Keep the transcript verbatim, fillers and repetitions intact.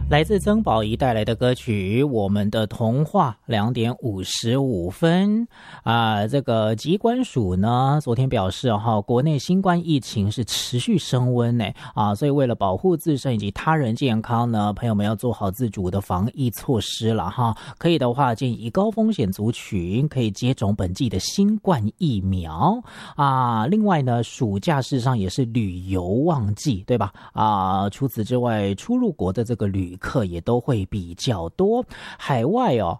来自曾宝仪带来的歌曲《我们的童话》，两点五十五分啊。这个疾管署呢，昨天表示哈，国内新冠疫情是持续升温呢啊，所以为了保护自身以及他人健康呢，朋友们要做好自主的防疫措施了哈。可以的话，建议高风险族群可以接种本季的新冠疫苗啊。另外呢，暑假事实上也是旅游旺季，对吧？啊，除此之外，出入国的这个旅客也都会比较多，海外哦